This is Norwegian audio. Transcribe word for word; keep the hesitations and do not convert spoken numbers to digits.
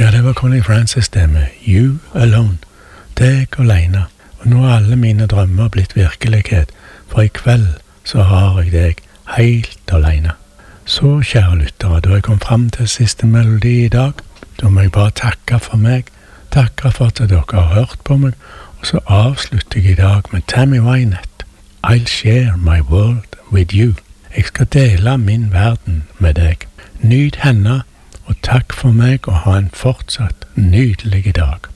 Ja, det var Connie Francis det med You Alone, deg alene. Og nå er alle mine drømmer blitt virkelighet, for i kveld så har jeg deg helt alene. Så, kjære lyttere, da jeg kom frem til siste melodi i dag, da må jeg bare takke for meg, takke for at dere har hørt på meg, og så avslutter jeg i dag med Tammy Wynette. I'll share my world with you. Jeg skal dele min verden med deg. Nyt henne, og takk for meg, og ha en fortsatt nydelig dag.